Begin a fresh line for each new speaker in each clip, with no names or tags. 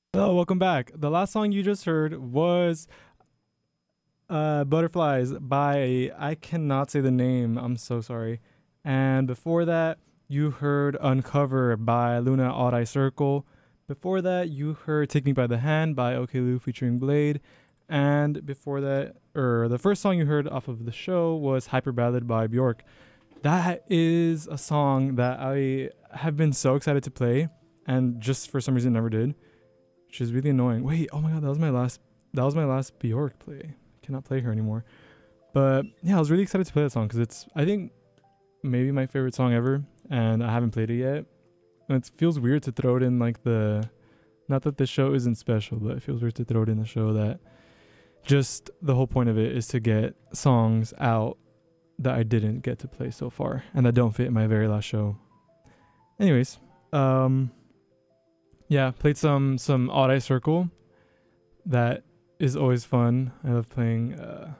Hello, welcome back. The last song you just heard was Butterflies by, I cannot say the name, I'm so sorry. And before that, you heard Uncover by Luna Odd Eye Circle. Before that, you heard Take Me by the Hand by OK featuring Blade. And before that, or the first song you heard off of the show was Hyper Ballad by Bjork. That is a song that I have been so excited to play and just for some reason never did, which is really annoying. Wait, oh my god, that was my last Bjork play. Cannot play her anymore. But yeah, I was really excited to play that song because it's, I think, maybe my favorite song ever, and I haven't played it yet. And it feels weird to throw it in like the, not that the show isn't special, but it feels weird to throw it in the show that just the whole point of it is to get songs out that I didn't get to play so far and that don't fit in my very last show. Anyways, um, yeah, played some Odd Eye Circle. That is always fun. I love playing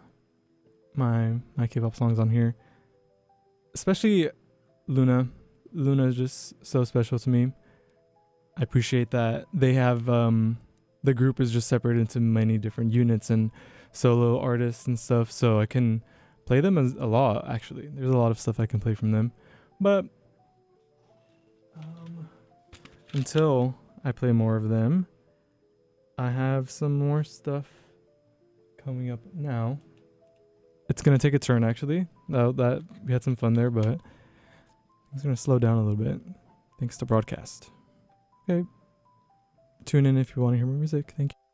my K-pop songs on here, especially Luna. Luna is just so special to me. I appreciate that they have the group is just separated into many different units and solo artists and stuff, so I can play them as a lot. Actually, there's a lot of stuff I can play from them, but um, until I play more of them, I have some more stuff coming up now. It's gonna take a turn actually. That we had some fun there, but it's gonna slow down a little bit thanks to broadcast. Okay, tune in if you want to hear more music. Thank you.